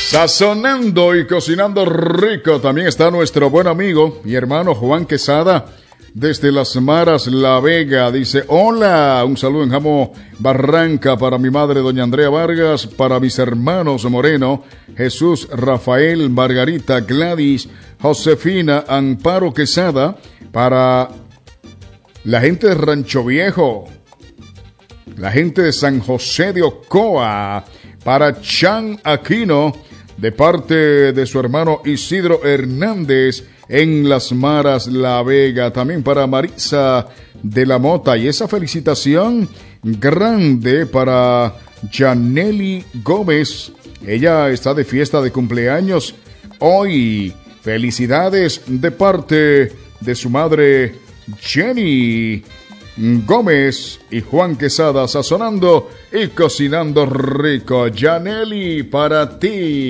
Sazonando y cocinando rico. También está nuestro buen amigo y hermano Juan Quesada desde Las Maras, La Vega. Dice, hola, un saludo en Jamo Barranca para mi madre doña Andrea Vargas, para mis hermanos Moreno, Jesús, Rafael, Margarita, Gladys, Josefina, Amparo Quesada, para la gente de Rancho Viejo, la gente de San José de Ocoa, para Chan Aquino, de parte de su hermano Isidro Hernández en Las Maras, La Vega. También para Marisa de la Mota. Y esa felicitación grande para Janely Gómez. Ella está de fiesta de cumpleaños hoy. Felicidades de parte de su madre Jenny Gómez y Juan Quesada, sazonando y cocinando rico. Janely, para ti.